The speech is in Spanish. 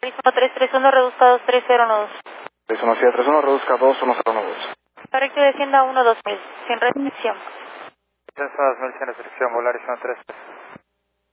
61331 reduzca 2012. 61731 reduzca 2102. Correcto, descienda 12000, sin restricción. Descienda 2100, restricción, Volaris 113.